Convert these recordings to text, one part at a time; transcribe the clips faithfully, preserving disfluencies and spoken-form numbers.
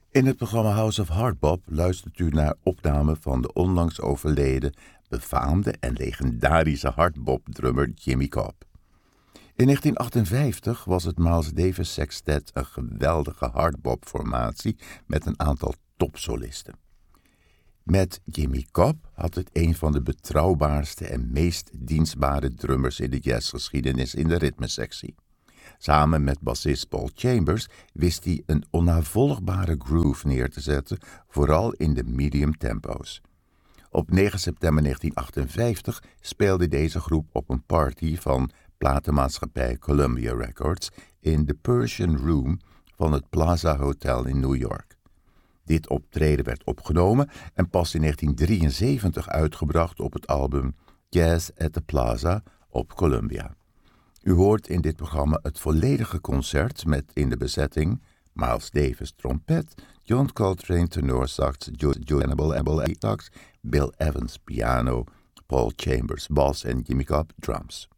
In het programma House of Hardbop luistert u naar opname van de onlangs overleden, befaamde en legendarische hardbop-drummer Jimmy Cobb. In negentien achtenvijftig was het Miles Davis Sextet een geweldige hardbop-formatie met een aantal topsolisten. Met Jimmy Cobb had het een van de betrouwbaarste en meest dienstbare drummers in de jazzgeschiedenis in de ritmesectie. Samen met bassist Paul Chambers wist hij een onnavolgbare groove neer te zetten, vooral in de medium tempo's. Op negen september negentien achtenvijftig speelde deze groep op een party van platenmaatschappij Columbia Records in de Persian Room van het Plaza Hotel in New York. Dit optreden werd opgenomen en pas in negentien drieënzeventig uitgebracht op het album Jazz at the Plaza op Columbia. U hoort in dit programma het volledige concert met in de bezetting Miles Davis trompet, John Coltrane tenorsax, Joe Hannibal sax, Bill Evans piano, Paul Chambers bas en Jimmy Cobb drums.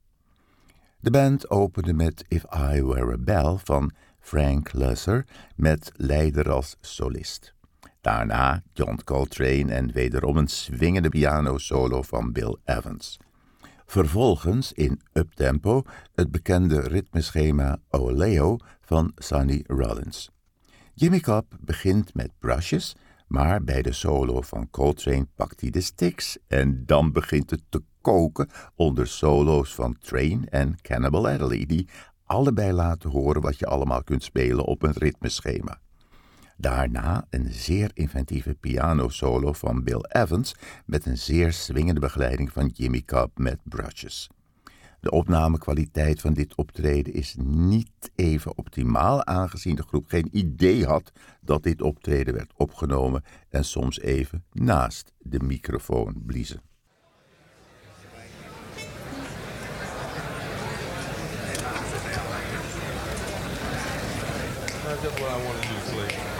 De band opende met If I Were a Bell van Frank Loesser met leider als solist. Daarna John Coltrane en wederom een swingende piano-solo van Bill Evans. Vervolgens in uptempo het bekende ritmeschema Oleo van Sonny Rollins. Jimmy Cobb begint met brushes, maar bij de solo van Coltrane pakt hij de sticks en dan begint het te koken onder solo's van Train en Cannibal Adderley, die allebei laten horen wat je allemaal kunt spelen op een ritmeschema. Daarna een zeer inventieve pianosolo van Bill Evans met een zeer swingende begeleiding van Jimmy Cobb met brushes. De opnamekwaliteit van dit optreden is niet even optimaal, aangezien de groep geen idee had dat dit optreden werd opgenomen en soms even naast de microfoon bliezen. That's just what I want to do, Slade.